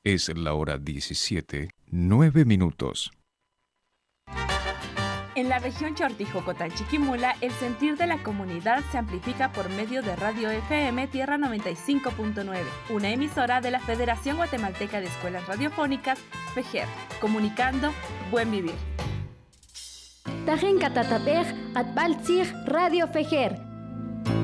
Es la hora 17:09. En la región Chortijocotán-Chiquimula, el sentir de la comunidad se amplifica por medio de Radio FM Tierra 95.9, una emisora de la Federación Guatemalteca de Escuelas Radiofónicas, FEGER, comunicando Buen Vivir. Tajen Catatapej, Atbaltzig, Radio FEGER,